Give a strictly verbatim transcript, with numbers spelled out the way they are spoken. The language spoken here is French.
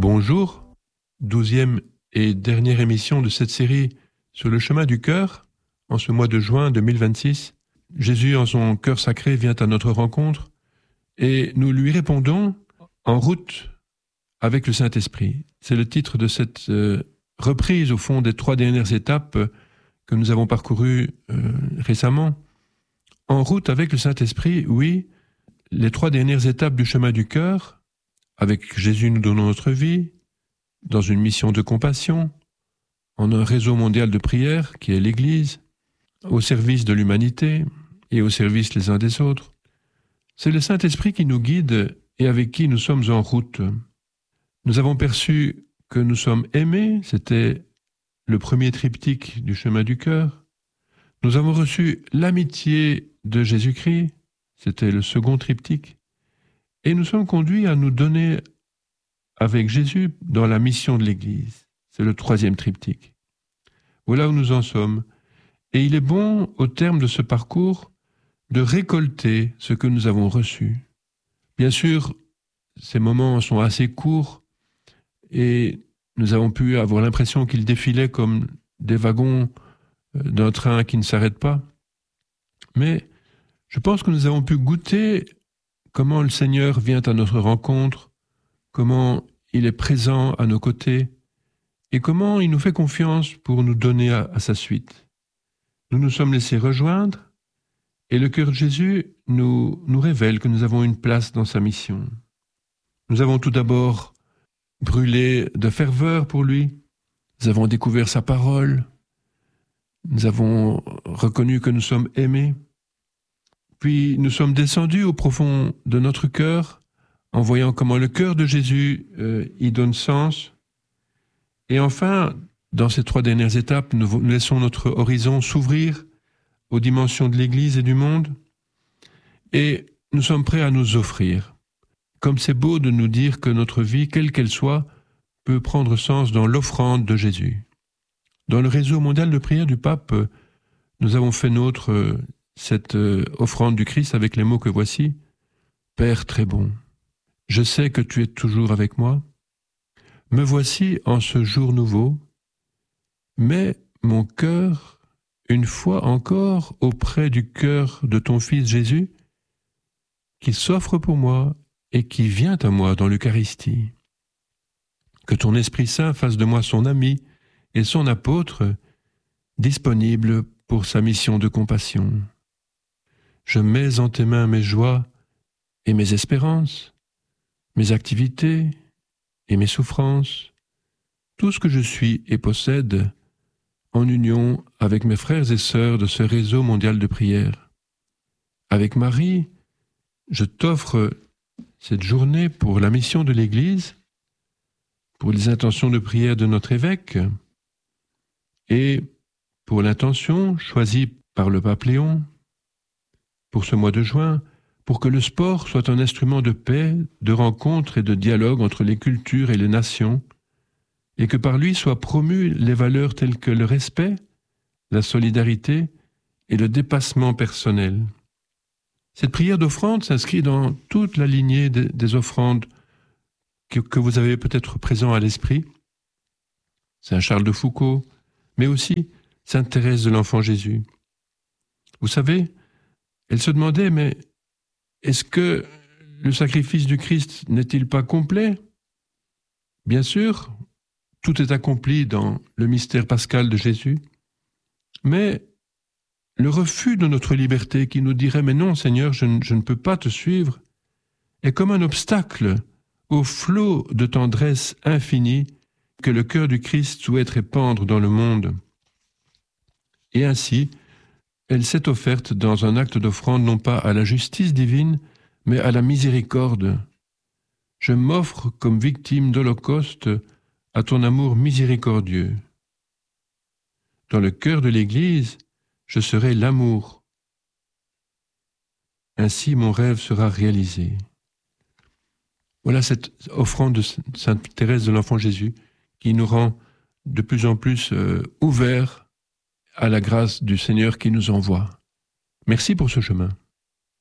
Bonjour, douzième et dernière émission de cette série sur le chemin du cœur, en ce mois de juin deux mille vingt-six. Jésus, en son cœur sacré, vient à notre rencontre et nous lui répondons en route avec le Saint-Esprit. C'est le titre de cette euh, reprise, au fond, des trois dernières étapes euh, que nous avons parcourues euh, récemment. En route avec le Saint-Esprit, oui, les trois dernières étapes du chemin du cœur. Avec Jésus, nous donnons notre vie, dans une mission de compassion, en un réseau mondial de prière qui est l'Église, au service de l'humanité et au service les uns des autres. C'est le Saint-Esprit qui nous guide et avec qui nous sommes en route. Nous avons perçu que nous sommes aimés, c'était le premier triptyque du chemin du cœur. Nous avons reçu l'amitié de Jésus-Christ, c'était le second triptyque. Et nous sommes conduits à nous donner avec Jésus dans la mission de l'Église. C'est le troisième triptyque. Voilà où nous en sommes. Et il est bon, au terme de ce parcours, de récolter ce que nous avons reçu. Bien sûr, ces moments sont assez courts et nous avons pu avoir l'impression qu'ils défilaient comme des wagons d'un train qui ne s'arrête pas. Mais je pense que nous avons pu goûter comment le Seigneur vient à notre rencontre, comment il est présent à nos côtés et comment il nous fait confiance pour nous donner à, à sa suite. Nous nous sommes laissés rejoindre et le cœur de Jésus nous, nous révèle que nous avons une place dans sa mission. Nous avons tout d'abord brûlé de ferveur pour lui, nous avons découvert sa parole, nous avons reconnu que nous sommes aimés. Puis nous sommes descendus au profond de notre cœur en voyant comment le cœur de Jésus euh, y donne sens. Et enfin, dans ces trois dernières étapes, nous, nous laissons notre horizon s'ouvrir aux dimensions de l'Église et du monde. Et nous sommes prêts à nous offrir. Comme c'est beau de nous dire que notre vie, quelle qu'elle soit, peut prendre sens dans l'offrande de Jésus. Dans le réseau mondial de prière du pape, nous avons fait nôtre euh, cette euh, offrande du Christ avec les mots que voici. Père très bon, je sais que tu es toujours avec moi. Me voici en ce jour nouveau, mais mon cœur, une fois encore, auprès du cœur de ton Fils Jésus, qui s'offre pour moi et qui vient à moi dans l'Eucharistie. Que ton Esprit Saint fasse de moi son ami et son apôtre, disponible pour sa mission de compassion. Je mets en tes mains mes joies et mes espérances, mes activités et mes souffrances, tout ce que je suis et possède, en union avec mes frères et sœurs de ce réseau mondial de prière. Avec Marie, je t'offre cette journée pour la mission de l'Église, pour les intentions de prière de notre évêque et pour l'intention choisie par le pape Léon, pour ce mois de juin, pour que le sport soit un instrument de paix, de rencontre et de dialogue entre les cultures et les nations, et que par lui soient promues les valeurs telles que le respect, la solidarité et le dépassement personnel. Cette prière d'offrande s'inscrit dans toute la lignée des, des offrandes que, que vous avez peut-être présent à l'esprit. Saint Charles de Foucauld, mais aussi Sainte Thérèse de l'Enfant Jésus. Vous savez, elle se demandait, mais est-ce que le sacrifice du Christ n'est-il pas complet ? Bien sûr, tout est accompli dans le mystère pascal de Jésus, mais le refus de notre liberté qui nous dirait « mais non Seigneur, je ne, je ne peux pas te suivre » est comme un obstacle au flot de tendresse infinie que le cœur du Christ souhaite répandre dans le monde. Et ainsi, elle s'est offerte dans un acte d'offrande non pas à la justice divine, mais à la miséricorde. Je m'offre comme victime d'Holocauste à ton amour miséricordieux. Dans le cœur de l'Église, je serai l'amour. Ainsi, mon rêve sera réalisé. Voilà cette offrande de Sainte Thérèse de l'Enfant Jésus qui nous rend de plus en plus euh, ouverts à la grâce du Seigneur qui nous envoie. Merci pour ce chemin.